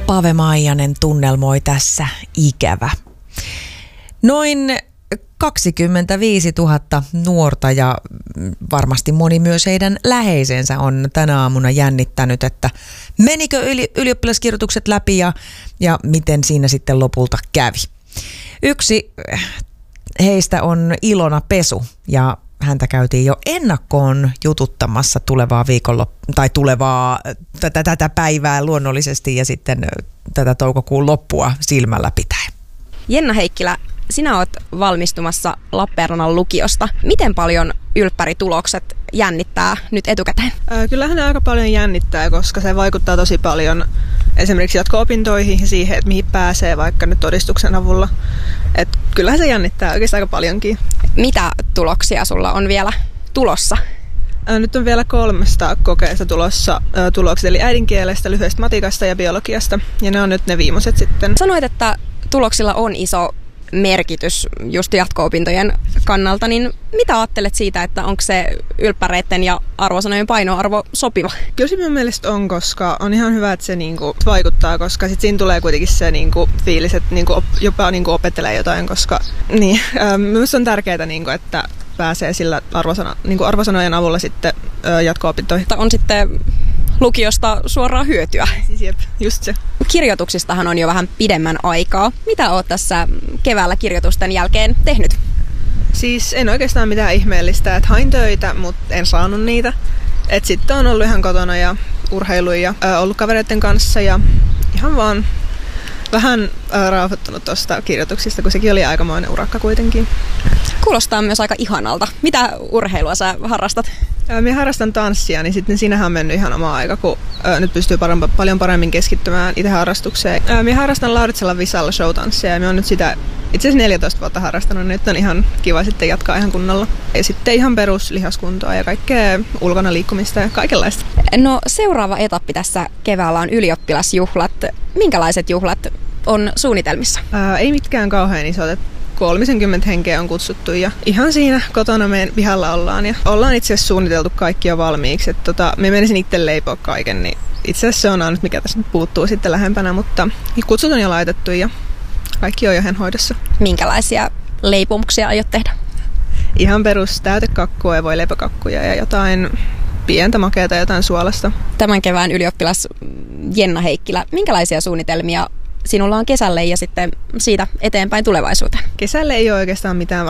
Pave Maijanen tunnelmoi tässä Ikävä. Noin 25 000 nuorta ja varmasti moni myös heidän läheisensä on tänä aamuna jännittänyt, että menikö ylioppilaskirjoitukset läpi ja miten siinä sitten lopulta kävi. Yksi heistä on Ilona Pesu ja häntä käytiin jo ennakkoon jututtamassa tätä päivää luonnollisesti ja sitten tätä toukokuun loppua silmällä pitäen. Jenna Heikkilä, sinä olet valmistumassa Lappeenrannan lukiosta. Miten paljon ylppäritulokset jännittää nyt etukäteen? Kyllähän ne aika paljon jännittää, koska se vaikuttaa tosi paljon esimerkiksi jatko-opintoihin ja siihen, että mihin pääsee vaikka nyt todistuksen avulla. Et kyllähän se jännittää oikeastaan aika paljonkin. Mitä tuloksia sulla on vielä tulossa? Nyt on vielä 3 kokeesta tulossa tulokset, eli äidinkielestä, lyhyestä matikasta ja biologiasta. Ja ne on nyt ne viimeiset sitten. Sanoit, että tuloksilla on iso merkitys just jatko-opintojen kannalta, niin mitä ajattelet siitä, että onko se ylppäreiden ja arvosanojen painoarvo sopiva? Kyllä se minun mielestä on, koska on ihan hyvä, että se vaikuttaa, koska sitten siinä tulee kuitenkin se fiilis, että jopa opettelee jotain, koska minusta on tärkeää, että pääsee sillä arvosanojen avulla sitten jatko-opintoihin. On sitten lukiosta suoraan hyötyä. Siis jep, just se. Kirjoituksistahan on jo vähän pidemmän aikaa. Mitä olet tässä keväällä kirjoitusten jälkeen tehnyt? Siis en oikeastaan mitään ihmeellistä, että hain töitä, mutta en saanut niitä. Et sitten on ollut ihan kotona ja urheiluja ja ollut kavereiden kanssa ja ihan vaan vähän rauhoittunut tuosta kirjoituksista, kun sekin oli aikamoinen urakka kuitenkin. Kuulostaa myös aika ihanalta. Mitä urheilua sä harrastat? Minä harrastan tanssia, niin sitten siinähän on mennyt ihan oma aika, kun nyt pystyy paljon paremmin keskittymään itse harrastukseen. Minä harrastan Lauritsalan Visalla showtanssia ja minä olen nyt sitä itse asiassa 14 vuotta harrastanut, niin nyt on ihan kiva sitten jatkaa ihan kunnolla. Ja sitten ihan peruslihaskuntoa ja kaikkea ulkona liikkumista ja kaikenlaista. No seuraava etappi tässä keväällä on ylioppilasjuhlat. Minkälaiset juhlat on suunnitelmissa? Ei mitkään kauhean isot. 30 henkeä on kutsuttu ja ihan siinä kotona meidän pihalla ollaan. Ja ollaan itse asiassa suunniteltu kaikki jo valmiiksi. Me menisin itse leipoa kaiken, niin itse asiassa se on ainut, mikä tässä nyt puuttuu sitten lähempänä. Mutta kutsut on jo laitettu ja kaikki on jo ihan hoidossa. Minkälaisia leipomuksia aiot tehdä? Ihan perus täytekakkua ja voileipäkakkuja ja jotain pientä makeata ja jotain suolasta. Tämän kevään ylioppilas Jenna Heikkilä, minkälaisia suunnitelmia sinulla on kesälle ja sitten siitä eteenpäin tulevaisuuteen? Kesälle ei ole oikeastaan mitään